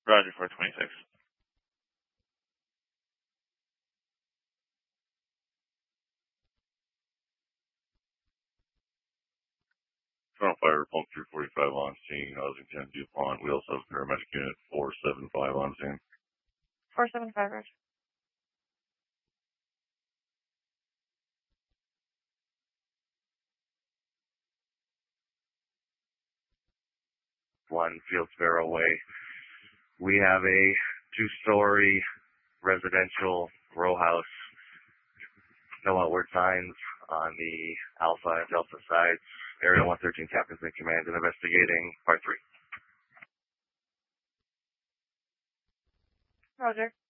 Roger, 426. Front fire pump 345 on scene, Ossington, DuPont. We also have paramedic unit 475 on scene. 475, Roger. One Fieldsboro Way. We have a 2-story residential row house. No outward signs on the Alpha and Delta sides. Area 113 captains in command and investigating part 3. Roger.